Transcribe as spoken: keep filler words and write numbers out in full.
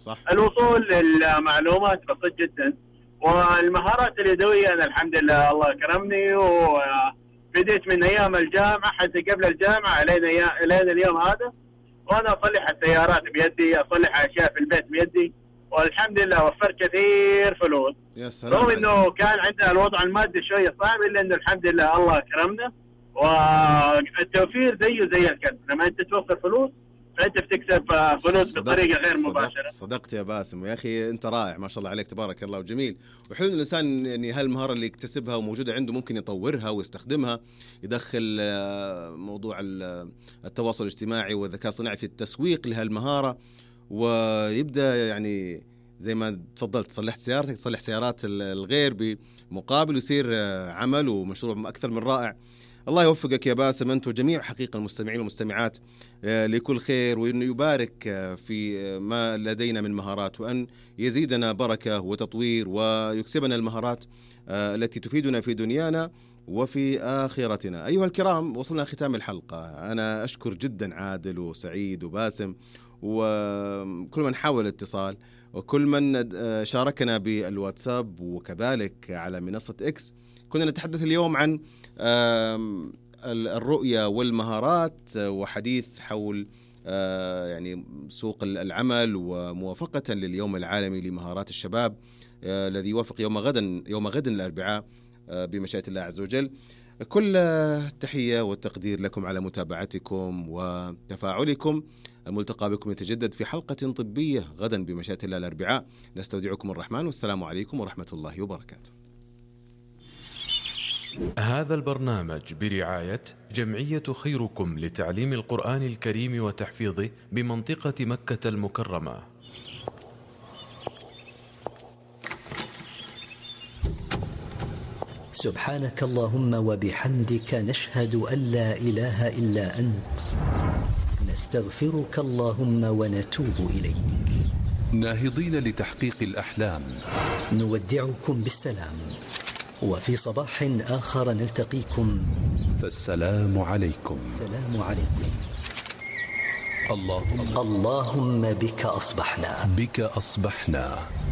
صح. الوصول للمعلومات بسيط جدا، والمهارات اليدويه انا الحمد لله الله كرمني وبديت من ايام الجامعه حتى قبل الجامعه لين لين اليوم هذا، وانا اصلح السيارات بيدي، اصلح اشياء في البيت بيدي، والحمد لله وفرت كثير فلوس. يا سلام. رغم انه كان عندنا الوضع المادي شويه صعب، الا انه الحمد لله الله كرمنا، والتوفير زيه زي الكسب. لما انت توفر فلوس فانت بتكسب فلوس بطريقه غير مباشره. صدقت يا باسم، يا اخي انت رائع ما شاء الله عليك تبارك الله وجميل. وحلو الانسان يعني هالمهاره اللي يكتسبها وموجوده عنده ممكن يطورها ويستخدمها، يدخل موضوع التواصل الاجتماعي والذكاء الصناعي في التسويق لهالمهاره، ويبدا يعني زي ما تفضلت صلحت سيارتك تصلح سيارات الغير بمقابل، ويصير عمل ومشروع اكثر من رائع. الله يوفقك يا باسم أنت وجميع حقيقة المستمعين والمستمعات لكل خير، وأنه يبارك في ما لدينا من مهارات، وأن يزيدنا بركة وتطوير ويكسبنا المهارات التي تفيدنا في دنيانا وفي آخرتنا. أيها الكرام، وصلنا ختام الحلقة. أنا أشكر جدا عادل وسعيد وباسم وكل من حاول الاتصال وكل من شاركنا بالواتساب وكذلك على منصة إكس. كنا نتحدث اليوم عن الرؤية والمهارات وحديث حول يعني سوق العمل وموافقة لليوم العالمي لمهارات الشباب الذي يوافق يوم غدا يوم غد الأربعاء بمشيئة الله عز وجل. كل التحية والتقدير لكم على متابعتكم وتفاعلكم. الملتقى بكم يتجدد في حلقة طبية غدا بمشيئة الله الأربعاء. نستودعكم الرحمن، والسلام عليكم ورحمة الله وبركاته. هذا البرنامج برعاية جمعية خيركم لتعليم القرآن الكريم وتحفيظه بمنطقة مكة المكرمة. سبحانك اللهم وبحمدك، نشهد أن لا إله إلا أنت، نستغفرك اللهم ونتوب إليك. ناهضين لتحقيق الأحلام، نودعكم بالسلام، وفي صباح آخر نلتقيكم، فالسلام عليكم. السلام عليكم. اللهم اللهم بك أصبحنا بك أصبحنا